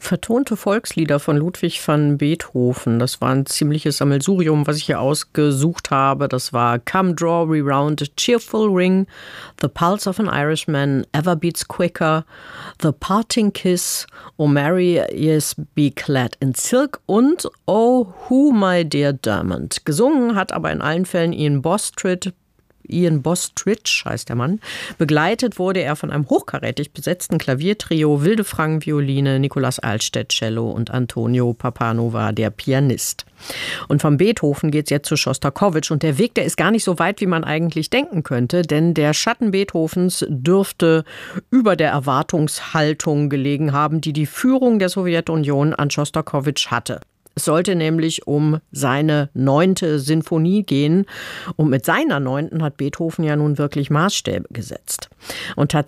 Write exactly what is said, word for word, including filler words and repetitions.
Vertonte Volkslieder von Ludwig van Beethoven. Das war ein ziemliches Sammelsurium, was ich hier ausgesucht habe. Das war Come Draw Me Round a Cheerful Ring, The Pulse of an Irishman, Ever Beats Quicker, The Parting Kiss, O Mary, Yes Be Clad in Silk und Oh Who My Dear Dermot. Gesungen hat aber in allen Fällen Ian Bostridge, Ian Bostridge heißt der Mann. Begleitet wurde er von einem hochkarätig besetzten Klaviertrio, Wilde Frank Violine, Nicolas Alstedt Cello und Antonio Papanova, der Pianist. Und von Beethoven geht's jetzt zu Schostakowitsch und der Weg, der ist gar nicht so weit, wie man eigentlich denken könnte, denn der Schatten Beethovens dürfte über der Erwartungshaltung gelegen haben, die die Führung der Sowjetunion an Schostakowitsch hatte. Es sollte nämlich um seine neunte Sinfonie gehen. Und mit seiner neunten hat Beethoven ja nun wirklich Maßstäbe gesetzt. Und tatsächlich